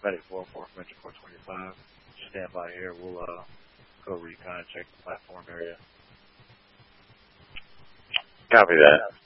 Medic 404, Metro 425. Stand by here. We'll go recon, check the platform area. Copy that.